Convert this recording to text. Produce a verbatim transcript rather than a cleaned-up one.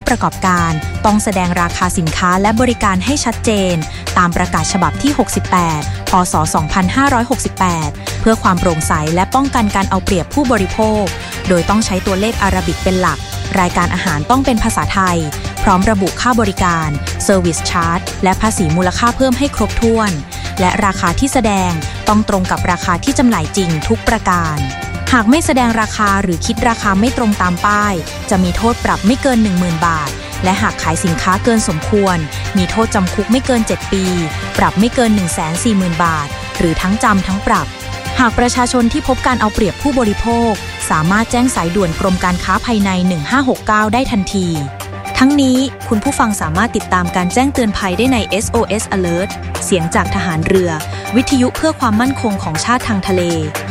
ประกอบการต้องแสดงราคาสินค้าและบริการให้ชัดเจนตามประกาศฉบับที่หกสิบแปดพ.ศ. สองพันห้าร้อยหกสิบแปดเพื่อความโปร่งใสและป้องกันการเอาเปรียบผู้บริโภคโดยต้องใช้ตัวเลขอาราบิกเป็นหลักรายการอาหารต้องเป็นภาษาไทยพร้อมระบุค่าบริการ Service Charge และภาษีมูลค่าเพิ่มให้ครบถ้วนและราคาที่แสดงต้องตรงกับราคาที่จำหน่ายจริงทุกประการหากไม่แสดงราคาหรือคิดราคาไม่ตรงตามป้ายจะมีโทษปรับไม่เกิน หนึ่งหมื่น บาทและหากขายสินค้าเกินสมควรมีโทษจำคุกไม่เกินเจ็ดปีปรับไม่เกิน หนึ่งแสนสี่หมื่น บาทหรือทั้งจำทั้งปรับหากประชาชนที่พบการเอาเปรียบผู้บริโภคสามารถแจ้งสายด่วนกรมการค้าภายในหนึ่งห้าหกเก้าได้ทันทีทั้งนี้คุณผู้ฟังสามารถติดตามการแจ้งเตือนภัยได้ใน เอส โอ เอส Alert เสียงจากทหารเรือวิทยุเพื่อความมั่นคงของชาติทางทะเล